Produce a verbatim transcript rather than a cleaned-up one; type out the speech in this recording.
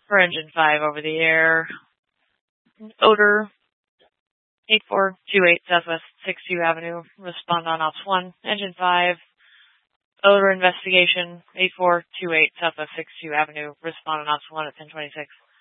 For engine five over the air. Odor. eight four two eight Southwest sixth Avenue. Respond on Ops one. Engine five. Odor investigation. eight four two eight Southwest sixth Avenue. Respond on Ops one at ten twenty-six.